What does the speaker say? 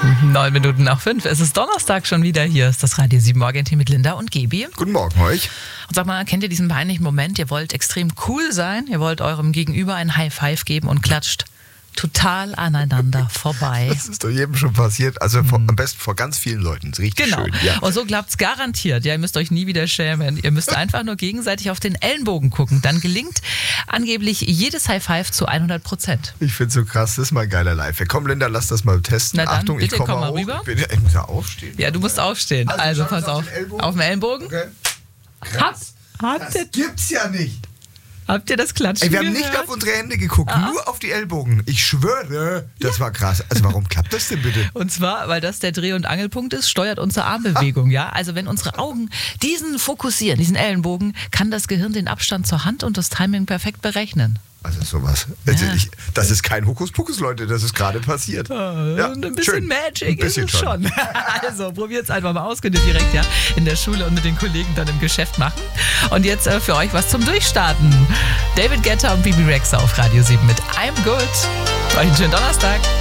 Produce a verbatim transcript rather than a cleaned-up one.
Neun Minuten nach fünf. Es ist Donnerstag schon wieder. Hier ist das Radio sieben Morgen-Team mit Linda und Gebi. Guten Morgen euch. Und sag mal, kennt ihr diesen peinlichen Moment? Ihr wollt extrem cool sein, ihr wollt eurem Gegenüber ein High Five geben und klatscht total aneinander vorbei. Das ist doch jedem schon passiert. Also vor, am besten vor ganz vielen Leuten. Das ist richtig Genau. schön. Ja. Und so klappt's garantiert. Ja, ihr müsst euch nie wieder schämen. Ihr müsst einfach nur gegenseitig auf den Ellenbogen gucken. Dann gelingt angeblich jedes High Five zu hundert Prozent. Ich finde es so krass. Das ist mal ein geiler Lifehack. Komm, Linda, lass das mal testen. Na dann, Achtung, bitte, ich komme komm mal hoch. rüber. Ich, bin, ich muss ja aufstehen. Ja, du musst aufstehen. Also, Also, schauen pass wir auf. auf den Ellbogen? Auf den Ellenbogen. Okay. Habt, habt, Das ihr, gibt's ja nicht. habt ihr das Klatschen Ey, wir haben gehört? nicht auf unsere Hände geguckt, Ah. nur auf die Ellbogen. Ich schwöre, das war krass. Also warum klappt das denn bitte? Und zwar, weil das der Dreh- und Angelpunkt ist, steuert unsere Armbewegung, ja. Also wenn unsere Augen diesen fokussieren, diesen Ellenbogen, kann das Gehirn den Abstand zur Hand und das Timing perfekt berechnen. Also sowas. Also Ja. ich, das ist kein Hokuspokus, Leute, das ist gerade passiert. Ja, und ein bisschen schön. Magic Ein bisschen ist es schon. Also probiert's einfach mal aus, könnt ihr direkt ja in der Schule und mit den Kollegen dann im Geschäft machen. Und jetzt äh, für euch was zum Durchstarten. David Guetta und Bibi Rexha auf Radio sieben mit I'm Good. Euch einen schönen Donnerstag.